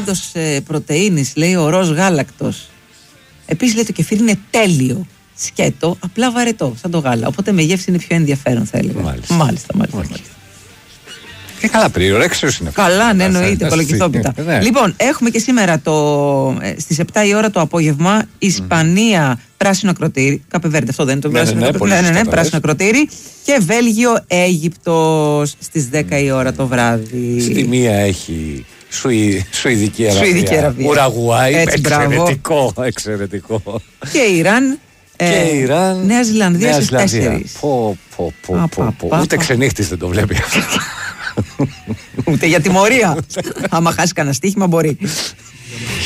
είδος πρωτεΐνης, λέει, ο ροζ γάλακτος. Επίσης, λέει, το κεφίρι είναι τέλειο. Σκέτο, απλά βαρετό, σαν το γάλα. Οπότε με γεύση είναι πιο ενδιαφέρον, θα έλεγα. Μάλιστα. Και καλά, περιορέξεως είναι. Καλά, ναι, εννοείται, κολοκυθόπιτα. Λοιπόν, έχουμε και σήμερα στις 7 η ώρα το απόγευμα Ισπανία, πράσινο ακροτήρι. Καπεβέρντε, αυτό δεν είναι το πράσινο ακροτήρι. Ναι, πράσινο ακροτήρι. Και Βέλγιο, Αίγυπτος στις 10 η ώρα το βράδυ. Στη μία έχει Σουηδική Αραβία. Ουραγουάη. Εξαιρετικό. Και Ιράν. Νέα Ζηλανδία στις 4. Ούτε ξενύχτης δεν το βλέπει αυτό. Ούτε για τιμωρία. Άμα χάσει κανένα στοίχημα μπορεί.